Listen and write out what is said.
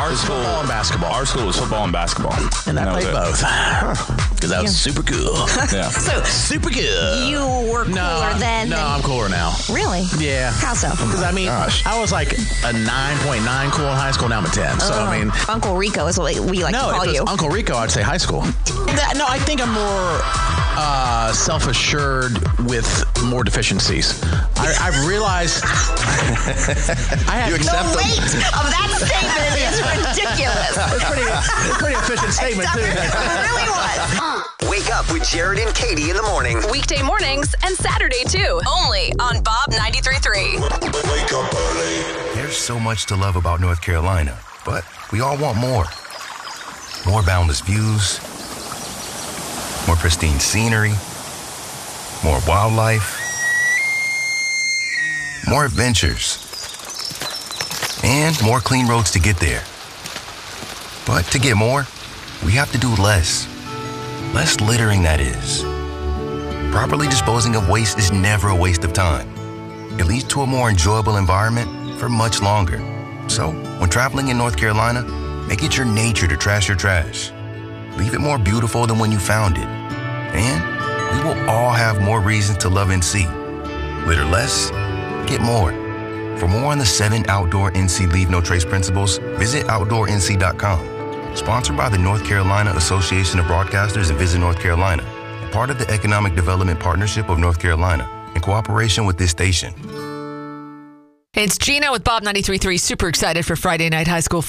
Our school, football and basketball. Our school was football and basketball. And I played both. Because I was super cool. Yeah. So Super cool. you were cooler then? No, I'm cooler now. Really? Yeah. How so? Because, I mean, I was like a 9.9 cool in high school. Now I'm a 10. So, I mean. Uncle Rico is what we like to No, call if it you. was Uncle Rico, I'd say high school. No, I think I'm more self-assured with more deficiencies. I've realized I had The weight of that statement is ridiculous. It's a pretty efficient statement, too. It really was. Wake up with Jared and Katie in the morning. Weekday mornings and Saturday too. Only on Bob 93.3. Wake up early. There's so much to love about North Carolina, but we all want more. More boundless views, more pristine scenery, more wildlife, more adventures, and more clean roads to get there. But to get more, we have to do less. Less littering, that is. Properly disposing of waste is never a waste of time. It leads to a more enjoyable environment for much longer. So, when traveling in North Carolina, make it your nature to trash your trash. Leave it more beautiful than when you found it. And we will all have more reasons to love NC. Litter less, get more. For more on the 7 outdoor NC Leave No Trace principles, visit OutdoorNC.com. Sponsored by the North Carolina Association of Broadcasters and Visit North Carolina. Part of the Economic Development Partnership of North Carolina, in cooperation with this station. It's Gina with Bob 93.3. Super excited for Friday Night High School